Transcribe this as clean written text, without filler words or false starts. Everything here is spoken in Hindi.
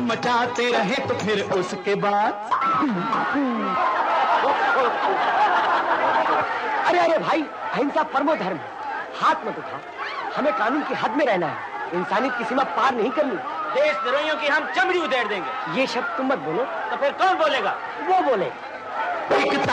मचाते रहे तो फिर उसके बाद। अरे अरे भाई, अहिंसा परमो धर्म है, हाथ मत उठाओ। हमें कानून की हद में रहना है, इंसानियत की सीमा पार नहीं करनी। देशद्रोहियों की हम चमड़ी उधेड़ देंगे। ये शब्द तुम मत बोलो। तो फिर कौन बोलेगा? वो बोले।